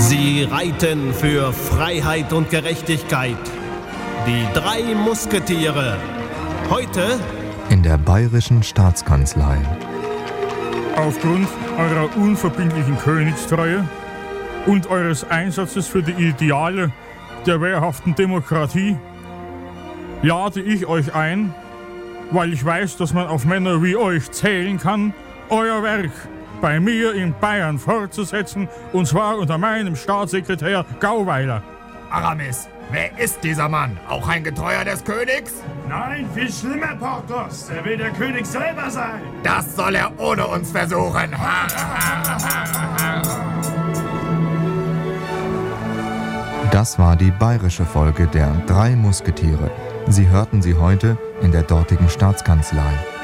Sie reiten für Freiheit und Gerechtigkeit. Die 3 Musketiere. Heute in der Bayerischen Staatskanzlei. Aufgrund eurer unverbindlichen Königstreue und eures Einsatzes für die Ideale der wehrhaften Demokratie lade ich euch ein, weil ich weiß, dass man auf Männer wie euch zählen kann, euer Werk bei mir in Bayern fortzusetzen, und zwar unter meinem Staatssekretär Gauweiler. Aramis, wer ist dieser Mann? Auch ein Getreuer des Königs? Nein, viel schlimmer, Porthos. Er will der König selber sein. Das soll er ohne uns versuchen. Das war die bayerische Folge der 3 Musketiere. Sie hörten sie heute in der dortigen Staatskanzlei.